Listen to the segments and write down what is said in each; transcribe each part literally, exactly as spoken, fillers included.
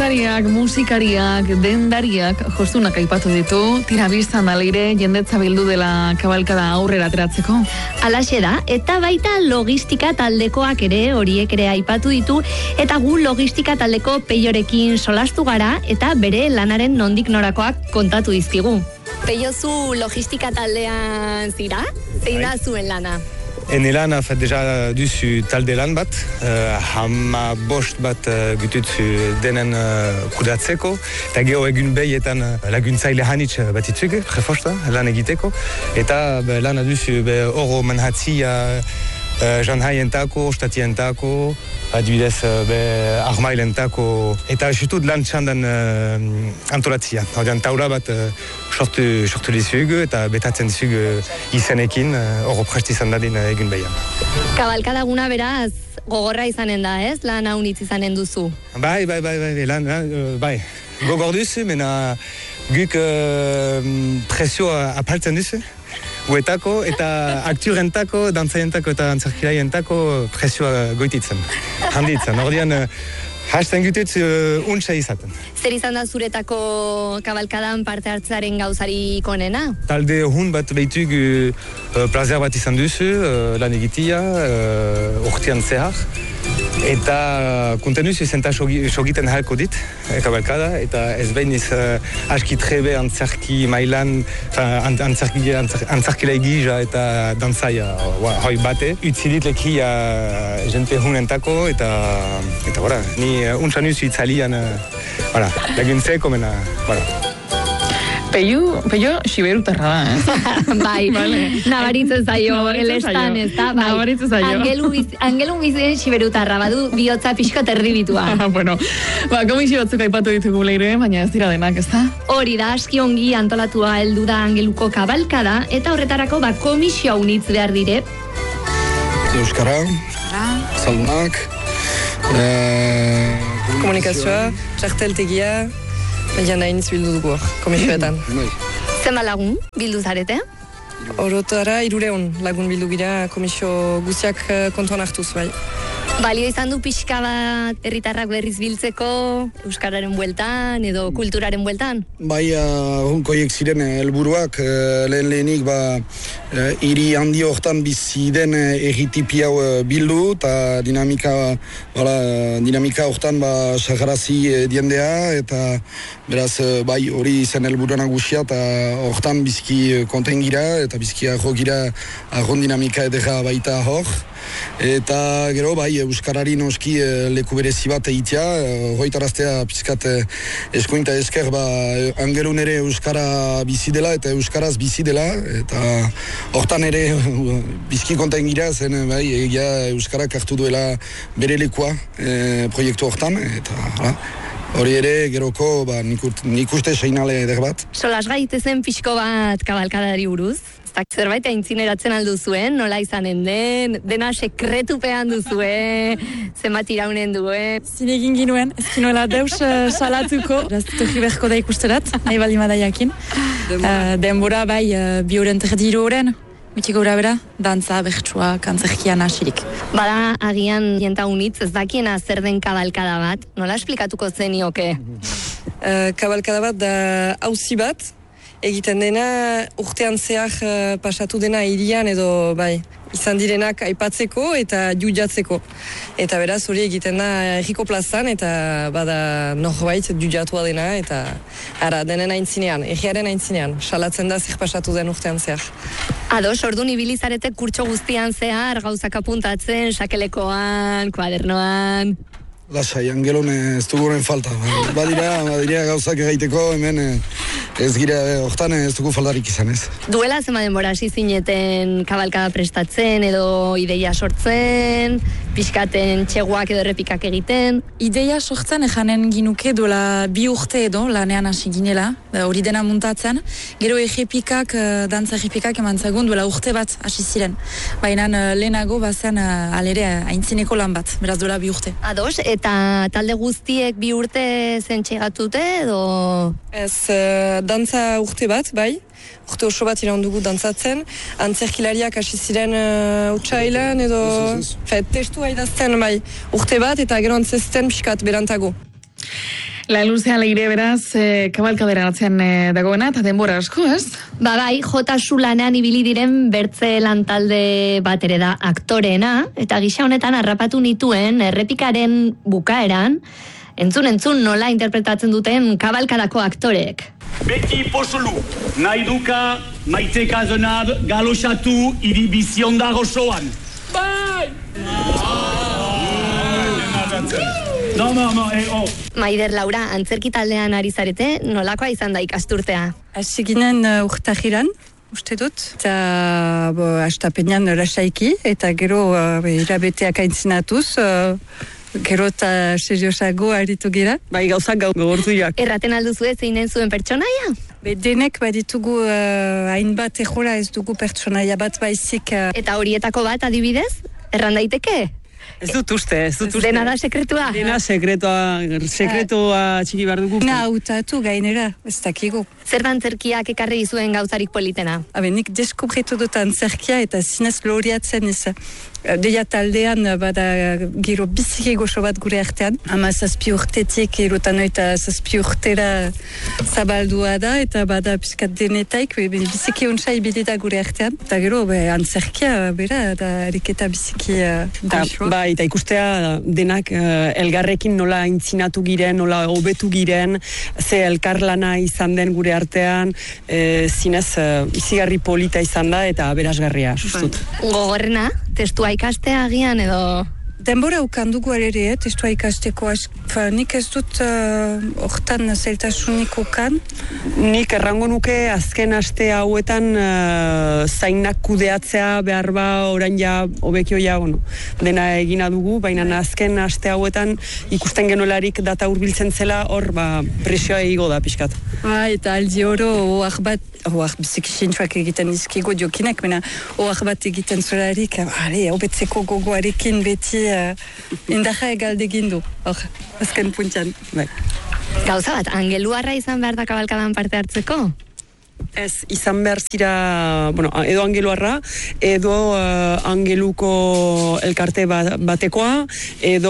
Kantariak, musikariak, dendariak, jostunak aipatu ditu, tira biztan alire jendetza bildu dela kabalkada aurrera ateratzeko. Alaxe da, eta baita logistika taldekoak ere, horiek ere aipatu ditu, eta gu logistika taldeko Peiorekin solastu gara, eta bere lanaren nondik norakoak kontatu dizkigu. Peio, zu logistika taldean zira? Zein da zuen lana? Ene lan afat deja duzu talde lan bat, uh, hama bost bat uh, gututzu denen uh, kudatzeko, eta geho egun behietan uh, laguntzaile hanitz bat itzuk, prefosta, lan egiteko, eta be, lan aduzu oro manhatzia uh, janhaientako, statientako, adibidez be armailentako, eta esutut lan txandan uh, antolatzia. Hordean taura bat uh, sortu, sortu dizugu eta betatzen dizugu izenekin horro uh, prest izan dadin uh, egun behian. Kabalkadaguna beraz gogorra izanen da, ez? Lan haunitz izanen duzu. Bai, bai, bai, bai, lan, uh, bai. Gogor duzu, mena guk uh, presioa apaltzen duzu. Guetako eta akturentako, dantzaientako eta antzerkilaientako presioa goititzen, handitzen. Ordean, hasten gututz uh, untsa izaten. Zer izan da zuretako kabalkadan parte hartzaren gauzarik onena? Talde hun bat behitug uh, plazer bat izan duzu, uh, lan egitia, uh, urtean zehar. Eta kontenuz izenta sogiten halko dit, eh, kabalkada, eta ez behin iz uh, aski trebe antzerki mailan, antzerki, antzerkilai gija eta dantzaia hoi bate. Utzilit leki uh, jente hunentako, eta, eta bora, ni uh, untsan uzu itzalian, uh, laguntzeko, mena, bora. Peio, Peio, siberutarra da, eh? Bai, vale. Nabaritzen zaio, elestan, ez da, bai. Nabaritzen zaio. Angelu, biz, angelu bizien siberutarra, badu bihotza pixko terribitua. Bueno, ba, komisio batzuk aipatu ditugu leire, baina ez dira denak, ez da? Hori da, aski ongi antolatua heldu da angeluko kabalkada, eta horretarako, ba, komisio haunitz behar dire. Euskara, zaldunak, eh, komunikazioa, txarteltegia, Baina nahi niz bildu dugu hor, komisioetan. Zenba lagun bildu zarete? Orotara irureun lagun bildu gira komisio guztiak kontuan hartuz, bai. Balio izan du pixka bat herritarrak berriz biltzeko, euskararen bueltan edo kulturaren bueltan? Bai, hunkoiek ziren helburuak, lehen lehenik, ba, hiri handi hortan bizi den erritipi hau bildu, eta dinamika, bala, dinamika hortan, ba, sagarazi diendea, eta beraz, bai, hori zen helburu nagusia, eta hortan bizki konten gira, eta bizki arro gira arron dinamika edera baita hor. Eta gero, bai, euskarari noski leku berezi bat egitea, hoitaraztea pizkat eskuinta esker, ba, angelun ere euskara bizi dela eta euskaraz bizi dela, eta hortan ere bizki konten gira, zen, bai, egia euskarak hartu duela bere lekua e, proiektu hortan, eta hala. Hori ere, geroko, ba, nik uste seinale eder bat. Solas gaitezen pixko bat kabalkadari buruz? Zerbait aintzineratzen alduzuen, nola izanen den, dena sekretupean duzue, zenbat iraunen duen. Zine egin ginuen, ez ginuela deus uh, salatuko, raztuki beharko da ikusterat, nahi bali madaiakin. Uh, denbora bai, uh, bi horren terdiru horren, mitiko gura bera, dantza, bertsua, kantzerkian asirik. Bada, agian jenta unitz, ez dakiena zer den kabalkada bat, nola esplikatuko zenioke? Uh, kabalkada bat da auzi bat, egiten dena urtean zehar uh, pasatu dena hirian edo bai, izan direnak aipatzeko eta jujatzeko. Eta beraz hori egiten da herriko plazan eta bada norbait jujatua dena eta ara denen aintzinean, herriaren aintzinean, salatzen da zer pasatu den urtean zehar. Ados, orduan ibili zarete kurtso guztian zehar, gauzak apuntatzen, sakelekoan, kuadernoan... Lasai, angelon ez duguren falta. Badira, badira gauzak egiteko, hemen ez gira, hortan ez dugu faldarik izan ez. Duela zema denbora hasi zineten kabalkada prestatzen edo ideia sortzen, pixkaten txeguak edo errepikak egiten? Ideia sortzen ejanen ginuke duela bi urte edo lanean hasi ginela, hori dena muntatzen. Gero errepikak, dantza errepikak eman zagun duela urte bat hasi ziren. Baina lehenago bazen alere aintzineko lan bat, beraz duela bi urte. Ados, eta talde guztiek bi urte zentxegatute edo? Ez, uh, dantza urte bat, bai. Urte oso bat iran dugu dantzatzen. Antzerkilariak hasi ziren uh, utxailan edo... Fet, testu haidazten, bai. Urte bat eta gero antzezten pixkat berantago. La luzea leire beraz, e, kabalkadera atzean e, dagoena, eta denbora asko, ez? Ba bai, J. Sulanean ibili diren bertze lantalde bat ere da aktoreena, eta gisa honetan harrapatu nituen errepikaren bukaeran, entzun entzun nola interpretatzen duten kabalkadako aktoreek. Beti posolu, nahi duka maite kazonab galosatu iribizion da gozoan. Bai! No, no, no, eh, oh. Maider Laura, antzerki taldean ari zarete, nolakoa izan da ikasturtea? Hasi ginen uh, urtahiran, uste dut, eta bo, astapenean lasaiki, eta gero uh, irabeteak aintzinatuz, uh, gero eta seriosago aritu gira. Bai, gauzak gau gogortuak. Erraten alduzu ez zeinen zuen pertsonaia? Be, denek baditugu uh, hainbat ejora ez dugu pertsonaia bat baizik. Uh, Eta horietako bat adibidez? Erran daiteke? Ez dut uste, ez dut uste. Dena da sekretua? Dena sekretua, sekretua txiki behar dugu. Na, hautatu gainera, ez dakigu. Zer da antzerkiak ekarri zuen gauzarik politena? Habe, nik deskubritu dut antzerkia eta zinez loriatzen ez. Deia taldean bada giro biziki goxo bat gure artean. Ama zazpi urtetik erotan oita zazpi urtera zabaldua da eta bada pizkat denetaik biziki ontsa ibilida gure artean. Eta gero be, antzerkia bera da ariketa biziki uh, goxoa. Bai, eta ikustea denak uh, elgarrekin nola intzinatu giren, nola hobetu giren, ze elkarlana izan den gure artean, e, zinez uh, izigarri polita izan da eta berazgarria, sustut. Gogorrena, testua ikastea agian edo... Denbora ukandugu ere, eh, testua ikasteko, fa, nik ez dut hortan uh, zeltasunik ukan. Nik errango nuke azken aste hauetan uh, zainak kudeatzea behar ba orain ja hobekio ja, bueno, dena egina dugu, baina azken aste hauetan ikusten genolarik data hurbiltzen zela, hor ba presioa egigo da pixkat. Ba, eta aldi oro oak bat, oak biziki xintxoak egiten izkigo jokinek, baina oak bat egiten zolarik, are, hobetzeko gogoarekin beti uh, indaja egaldegin du, hor, azken puntian. Bai. Gauza bat, angeluarra izan behar da kabalkadan parte hartzeko? Ez, izan behar zira, bueno, edo angeluarra, edo uh, angeluko elkarte batekoa, edo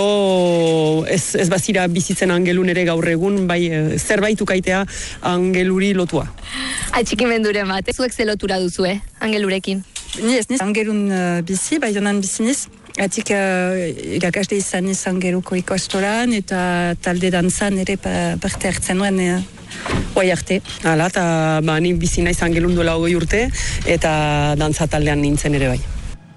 ez, ez bazira bizitzen angelun ere gaur egun, bai, zerbait ukaitea angeluri lotua. Atxikimenduren bat, zuek ze lotura duzue, angelurekin? Ni ez, niz, angelun uh, bizi, bai honan bizi niz. Atik uh, irakasle izan niz angeluko ikastoran, eta talde dantzan ere pa, parte hartzen nuen, uh, Hoi arte. Hala, eta ba, ni bizi naiz angelun duela hogei urte, eta dantza taldean nintzen ere bai.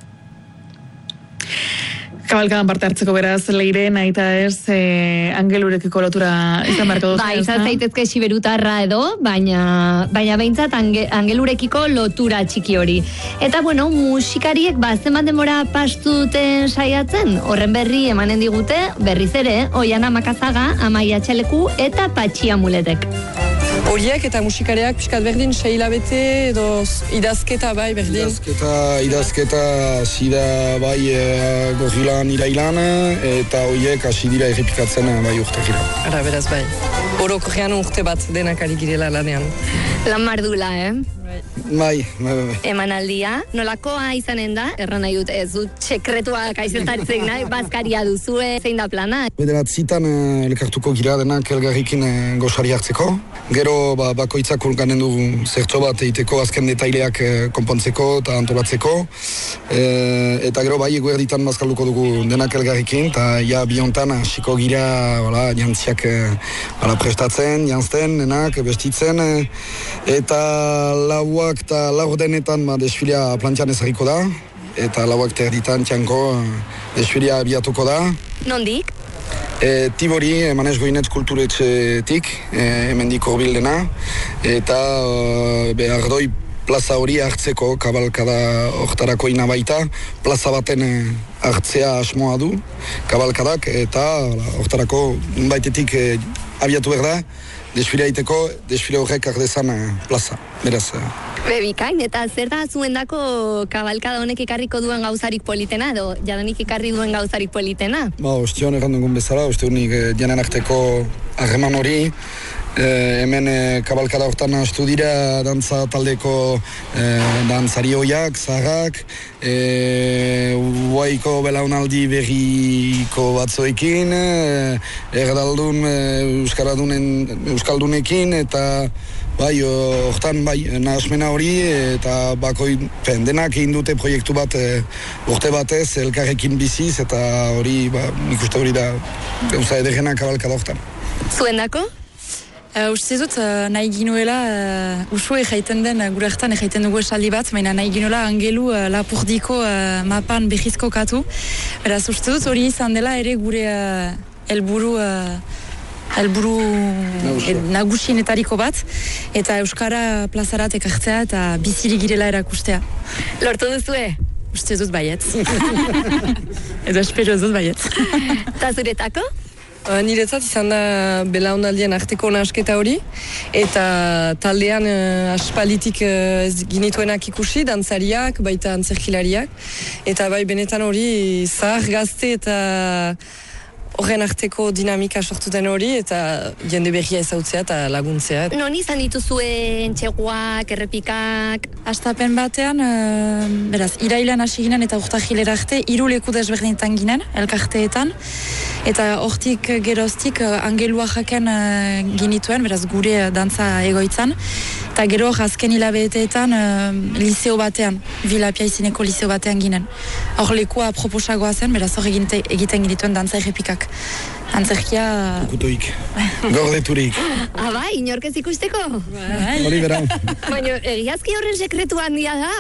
Kabalkadan parte hartzeko beraz, leire, nahi eta ez, eh, angelurekiko lotura izan beharko duzu. Ba, izan zaitezke siberutarra edo, baina, baina behintzat ange, angelurekiko lotura txiki hori. Eta, bueno, musikariek bazen bat denbora pastu duten saiatzen, horren berri emanen digute, berriz ere, Oiana Makazaga, Amaia Txaleku eta Patxi Amuletek. Horiek eta musikareak pixkat berdin, seilabete edo idazketa bai berdin. Idazketa, idazketa zida bai e, gorrilan irailan, eta horiek hasi dira errepikatzen bai urte gira. Ara, beraz bai. Orokorrean urte bat denak ari girela lanean. Lan mardula, eh? Bai, bai, bai. Emanaldia, nolakoa izanen da? Erran nahi dut, ez dut sekretuak aizeltaritzen nahi, bazkaria duzue, zein da plana? Bederat zitan eh, elkartuko gira denak elgarrikin eh, gozari hartzeko. Gero ba, bakoitzak urganen du zertxo bat egiteko azken detaileak eh, konpontzeko eta antolatzeko. E, eta gero bai eguerditan bazkalduko dugu denak elgarrikin, eta ja biontan hasiko gira bala, jantziak eh, bala, prestatzen, jantzten, denak, bestitzen, eh, eta lauak eta laur denetan ba, desfilea plantian ezarriko da, eta lauak terditan txanko desfilea abiatuko da. Nondik? E, Tibori, Emanez Goinetz kulturetxetik, e, hemendik hurbil dena, eta e, be, Ardoi plaza hori hartzeko, kabalkada hortarako ina baita, plaza baten hartzea asmoa du, kabalkadak, eta hortarako baitetik e, abiatu behar da, desfilea iteko, desfile horrek ardezan plaza, beraz. Bebikain, eta zer da zuendako kabalkada honek ekarriko duen gauzarik politena, edo jadanik ekarri duen gauzarik politena? Ba, ostion erran dugun bezala, uste unik eh, dianen arteko harreman hori, eh, hemen eh, kabalkada hortan astu dira dantza taldeko eh, dantzari hoiak, zaharrak, eh, uaiko belaunaldi berriko batzoekin, eh, erdaldun eh, euskaradunen, euskaldunekin, eta bai, hortan, bai, nahasmena hori, eta bakoi, fen, denak egin dute proiektu bat e, urte batez, elkarrekin biziz, eta hori, ba, nik uste hori da, gauza ederrena kabalkada hortan. Zuendako? Uh, uste dut, uh, nahi ginuela, uh, usue jaiten den, uh, gure hartan jaiten dugu esaldi bat, baina nahi ginuela angelu uh, lapurdiko uh, mapan behizko katu. Beraz, uste dut, hori izan dela ere gure uh, helburu uh, helburu nagusienetariko bat, eta Euskara plazarat ekartzea eta biziri girela erakustea. Lortu duzue? Uste dut baietz. Edo espero dut baietz. Eta zuretako? Uh, niretzat izan da belaunaldien arteko nahasketa hori, eta taldean uh, aspalitik uh, ez ginituenak ikusi, dantzariak, baita antzerkilariak, eta bai benetan hori zahar gazte eta horren arteko dinamika sortu den hori, eta jende berria ezautzea eta laguntzea. Non izan dituzue entxeguak, errepikak? Astapen batean, uh, beraz, irailan hasi ginen eta urtahilera arte, hiru leku desberdinetan ginen, elkarteetan, eta hortik geroztik uh, angelua jaken uh, ginituen, beraz, gure uh, dantza egoitzan, eta gero azken hilabeteetan uh, liceo batean, Vilapia izineko liceo batean ginen. Hor lekua proposagoa zen, beraz, hor egite, egiten ginituen dantza errepikak. Antzerkia... Kutuik, gordeturik. Ah, bai, inorkez ikusteko? Bai. Hori bera. Baina, egiazki horren sekretu handia da.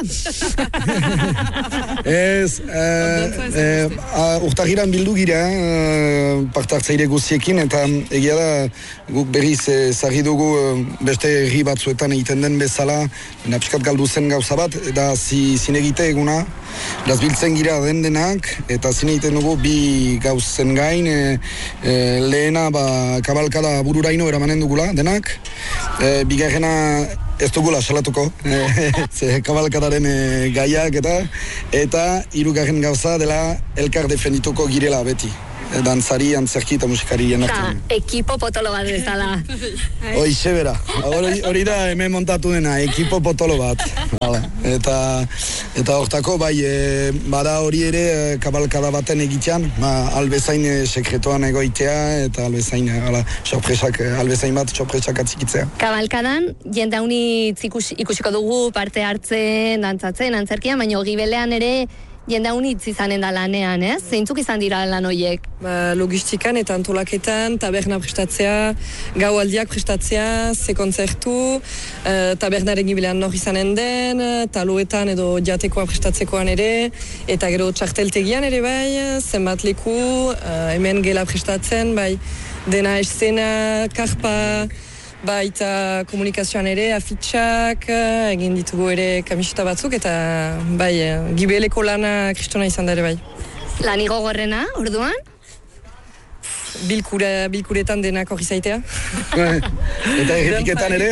Ez, eh, eh, urtahiran bildu gira, eh, partartzaile guztiekin, eta egia da, guk berriz eh, zari dugu eh, beste herri batzuetan egiten den bezala, napiskat galdu zen gauza bat, eta zi, zinegite eguna, biltzen gira den denak, eta zine egiten dugu bi gauzen gain, e, e, lehena ba, kabalkada bururaino eramanen dugula denak, e, bigarrena ez dugula salatuko, e, ze kabalkadaren e, gaiak eta, eta hirugarren gauza dela elkar defendituko girela beti. Dantzari, antzerki eta musikari eta ekipo potolo bat bezala. Hoixe bera, hori, hori da hemen montatu dena, ekipo potolo bat. Vale. Eta eta hortako bai, e, bada hori ere e, kabalkada baten egitean, ba, albezain e, sekretoan egoitea eta albezain, ala, sorpresak, albezain bat sorpresak atzikitzea. Kabalkadan, jende hauni ikus, ikusiko dugu parte hartzen, dantzatzen, antzerkian, baina gibelean ere jende unitz izanen da lanean, ez? Zeintzuk izan dira lan horiek? Ba, logistikan eta antolaketan, taberna prestatzea, gaualdiak prestatzea, ze kontzertu, uh, tabernaren gibilean nor izanen den, taloetan edo jatekoa prestatzekoan ere, eta gero txarteltegian ere bai, zenbat leku, uh, hemen gela prestatzen, bai, dena eszena, karpa, baita komunikazioan ere, afitxak, egin ditugu ere kamiseta batzuk, eta bai, gibeleko lana kristona izan da ere bai. Lani gogorrena, orduan? Bilkura, bilkuretan denak hori zaitea. Eta errepiketan ere.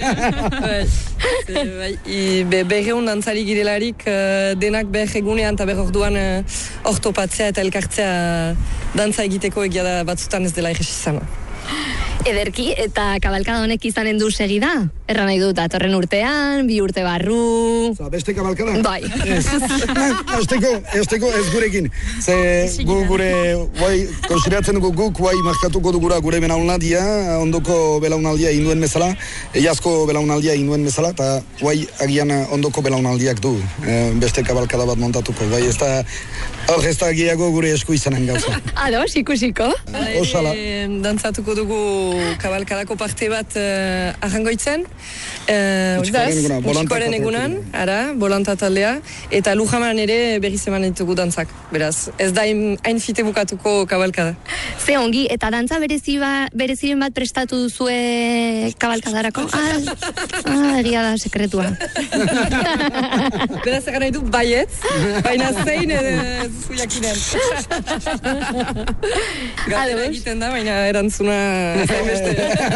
bai, be, berreun dantzari girelarik denak behar egunean eta behar orduan ortopatzea eta elkartzea dantza egiteko egia da batzutan ez dela erresi izan. Ederki, eta kabalkada honek izanen du segida? Erra nahi dut, atorren urtean, bi urte barru... Za, beste kabalkada? Bai. Ez, azteko, azteko ez gurekin. Ze gu gure, guai, konsideratzen dugu guk, guai, markatuko dugura gure belaunaldia, ondoko belaunaldia induen bezala, eiazko belaunaldia induen bezala, eta guai, agian ondoko belaunaldiak du, e, beste kabalkada bat montatuko. Bai, ez da, hor ez da gehiago gure esku izanen gauza. Ados, ikusiko. Osala. Dantzatuko dugu kabalkadako parte bat uh, arrangoitzen. Utxikoaren egunan, ara, bolanta taldea, eta Lujaman ere berriz eman ditugu dantzak. Beraz, ez da hain fite bukatuko kabalkada. Ze ongi, eta dantza berezi ba, bereziren bat prestatu duzue kabalkadarako? Ah, ah, egia da, sekretua. Beraz, egan nahi du baietz, baina zein zuzu jakinen. Galdera egiten da, baina erantzuna hainbeste.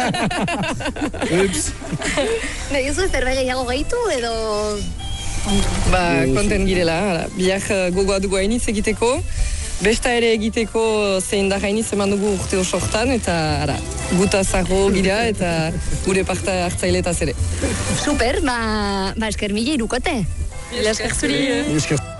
Ups. Nahi ez zerbait gehiago gehitu edo... Ba, konten girela, ara. Biak uh, gogoa dugu hainitz egiteko, besta ere egiteko zein da hainitz eman dugu urte osortan, eta ara, guta zago gira eta gure parte hartzailetaz ere. Super, ba, ba esker mila irukote. Mila esker zuri. Esker.